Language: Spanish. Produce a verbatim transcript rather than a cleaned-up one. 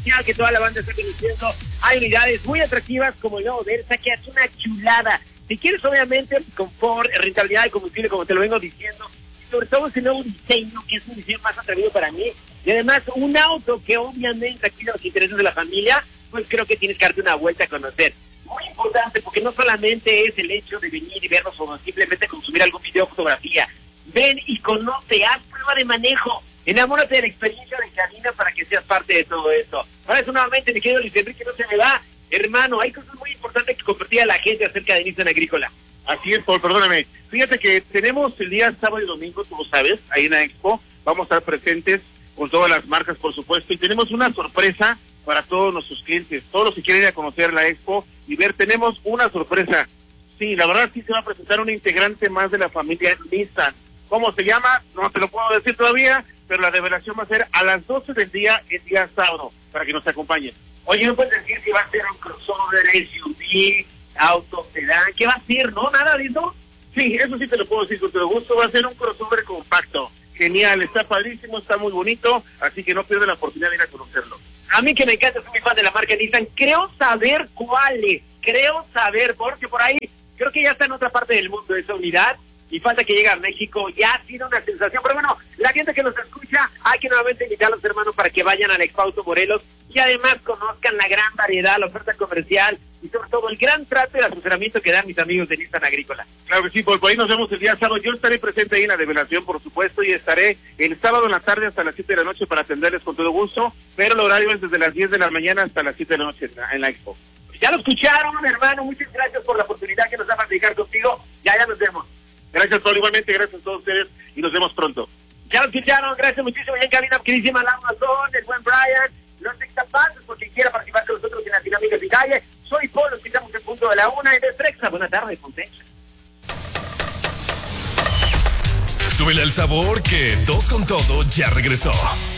comercial que toda la banda está conociendo. Hay unidades muy atractivas como el nuevo Versa, que es una chulada. Si quieres, obviamente, confort, rentabilidad de combustible, como te lo vengo diciendo, y sobre todo ese nuevo diseño, que es un diseño más atrevido para mí, y además un auto que obviamente aquí los intereses de la familia, pues creo que tienes que darte una vuelta a conocer. Muy importante, porque no solamente es el hecho de venir y vernos o simplemente consumir algún video o fotografía. Ven y conoce, haz prueba de manejo, enamórate de la experiencia de cabina para que seas parte de todo esto. Para eso nuevamente, mi querido Luis Enrique, no se me va. Hermano, hay cosas muy importantes que compartir a la gente acerca de Nissan Agrícola. Así es, Paul, perdóname. Fíjate que tenemos el día sábado y domingo, tú lo sabes, ahí en la Expo. Vamos a estar presentes con todas las marcas, por supuesto, y tenemos una sorpresa para todos nuestros clientes, todos los que quieren ir a conocer la Expo y ver, tenemos una sorpresa. Sí, la verdad sí se va a presentar un integrante más de la familia Nissan. ¿Cómo se llama? No te lo puedo decir todavía, pero la revelación va a ser a las doce del día, el día sábado, para que nos acompañen. Oye, ¿no puedes decir si va a ser un crossover, S U V, auto, sedán? ¿Qué va a ser, no? ¿Nada de eso? Sí, eso sí te lo puedo decir con todo gusto. Va a ser un crossover compacto. Genial, está padrísimo, está muy bonito, así que no pierdas la oportunidad de ir a conocerlo. A mí que me encanta, soy muy fan de la marca Nissan. Creo saber cuál es. Creo saber, porque por ahí creo que ya está en otra parte del mundo esa unidad. Y falta que llegue a México, ya ha sido una sensación. Pero bueno, la gente que nos escucha, hay que nuevamente invitarlos, hermanos, para que vayan a la Expo Auto Morelos y además conozcan la gran variedad, la oferta comercial y sobre todo el gran trato y el asesoramiento que dan mis amigos de Nissan Agrícola. Claro que sí, por, por ahí nos vemos el día sábado. Yo estaré presente ahí en la revelación, por supuesto, y estaré el sábado en la tarde hasta las siete de la noche para atenderles con todo gusto, pero el horario es desde las diez de la mañana hasta las siete de la noche en la, en la Expo. Ya lo escucharon, hermano, muchas gracias por la oportunidad que nos da para platicar contigo. Ya, ya nos vemos. Gracias, Paul, igualmente, gracias a todos ustedes y nos vemos pronto. Ya lo escucharon, gracias muchísimo. Ya en cabina, queridísima la Amazon, el buen Brian, los extapantes, por quien quiera participar con nosotros en la dinámica de calle. Soy Paul, nos quitamos el punto de la una y de Frexa. Buenas tardes, Pontexa. Súbele al sabor que Dos con Todo ya regresó.